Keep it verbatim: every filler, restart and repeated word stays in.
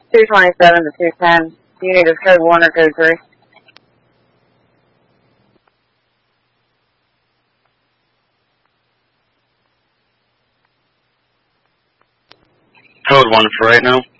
two twenty-seven to two ten. Do you need a code one or code three? Code one for right now.